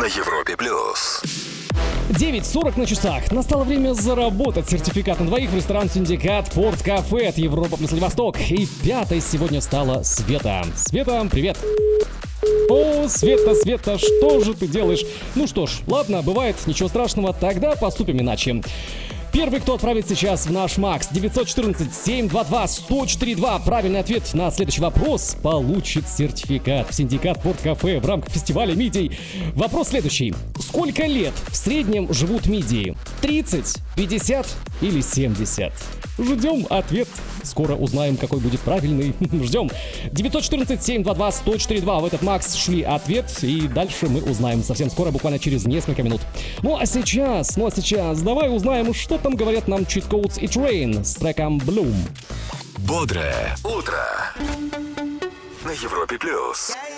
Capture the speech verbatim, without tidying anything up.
на Европе плюс. девять сорок на часах. Настало время заработать сертификат на двоих в ресторан «Синдикат Порт Кафе» от Европа плюс Владивосток. И пятой сегодня стала Света. Света, привет. О, Света, Света, что же ты делаешь? Ну что ж, ладно, бывает, ничего страшного, тогда поступим иначе. Первый, кто отправит сейчас в наш Макс девять один четыре семь два два сто четыре два правильный ответ на следующий вопрос, получит сертификат в «Синдикат Порт Кафе» в рамках фестиваля мидий. Вопрос следующий. Сколько лет в среднем живут мидии? тридцать, пятьдесят или семьдесят? Ждем ответ. Скоро узнаем, какой будет правильный. Ждем. девять один четыре семь два два сто четыре два. В этот Макс шли ответ. И дальше мы узнаем совсем скоро, буквально через несколько минут. Ну а сейчас, ну а сейчас, давай узнаем, что там говорят нам Cheat Codes и Train с треком Bloom. Бодрое утро на Европе плюс.